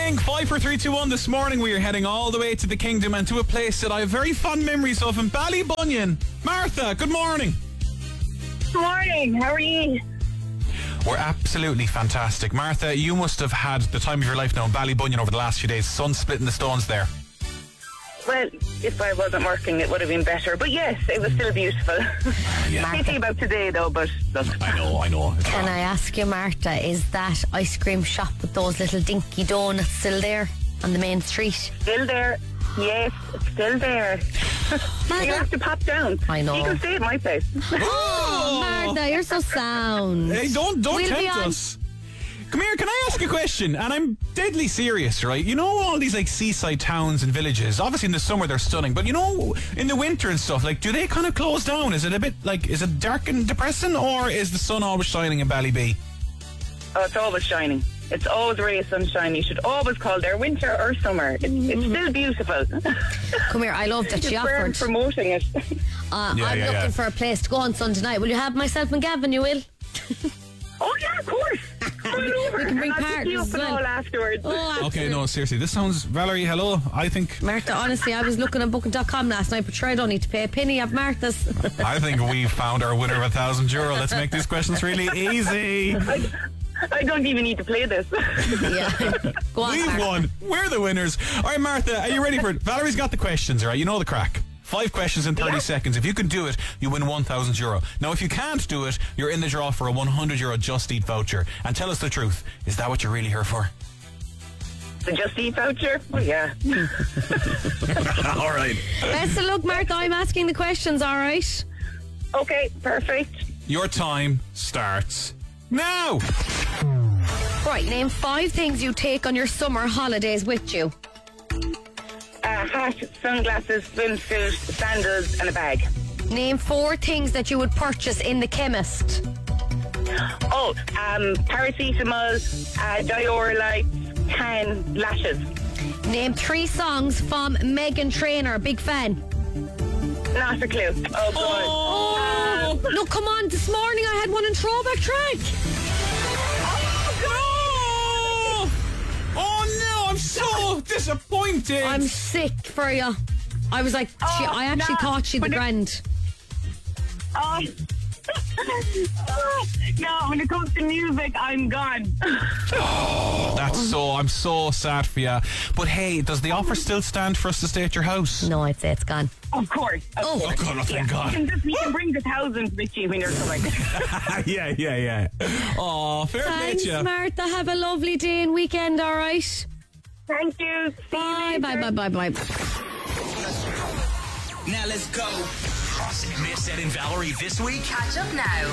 Playing 5 4 3 2 1 this morning. We are heading all the way to the Kingdom and to a place that I have very fond memories of in Ballybunion. Martha, good morning. Good morning. How are you? We're absolutely fantastic. Martha, you must have had the time of your life now in Ballybunion over the last few days. Sun splitting the stones there. Well, if I wasn't working, it would have been better. But yes, it was still beautiful. Pity about today, though, but look. I know. Can I ask you, Martha, is that ice cream shop with those little dinky donuts still there on the main street? Still there. Yes, it's still there. You have to pop down. I know. You can stay at my place. Oh, Martha, you're so sound. Hey, don't We'll be tempt on. us. Come here, can I ask a question? And I'm deadly serious, right? You know all these like seaside towns and villages, obviously in the summer they're stunning, but you know, in the winter and stuff, like, do they kind of close down? Is it a bit like, is it dark and depressing, or is the sun always shining in Ballybee? Oh, it's always shining. It's always a ray of sunshine. You should always call there winter or summer. It's still beautiful. Come here, I love that she offered. Promoting it. I'm looking for a place to go on Sunday night. Will you have myself and Gavin, you will? Oh, yeah, of course. Come on over. We can bring and I'll pick you partners up as and well. all afterwards. Oh, Okay, no, seriously, this sounds, Valerie, hello, I think Martha, honestly, I was looking at booking.com last night, but sure, I don't need to pay a penny of Martha's. I think we've found our winner of €1,000. Let's make these questions really easy. I don't even need to play this. Yeah. Go on, We've Martha. won. We're the winners. All right, Martha, are you ready for it? Valerie's got the questions, all right? You know the crack. 5 questions in 30 seconds. If you can do it, you win €1,000. Now, if you can't do it, you're in the draw for a €100 Just Eat voucher. And tell us the truth. Is that what you're really here for? The Just Eat voucher? Oh, yeah. All right. Best of luck, Martha. I'm asking the questions, all right? Okay, perfect. Your time starts now. Right, name 5 things you take on your summer holidays with you. Hat, sunglasses, swimsuit, sandals, and a bag. Name 4 things that you would purchase in the chemist. Oh, paracetamol, Dior lights, tan, lashes. Name 3 songs from Meghan Trainor. Big fan. Not a clue. Oh, God. No, come on. This morning I had one in throwback track. Oh, no, I'm so disappointed. I'm sick for you. I was like, I actually thought she'd the grand. Oh. No, when it comes to music, I'm gone. I'm so sad for you. But hey, does the offer still stand for us to stay at your house? No, I'd say it's gone. Of course. Oh, God, oh, thank God. You can bring the thousands with you when you're coming. Yeah. Oh, fair play Thanks, to you. Martha. Have a lovely day and weekend, all right? Thank you. Bye. Now let's go. Miss Ed and Valerie this week? Catch up now.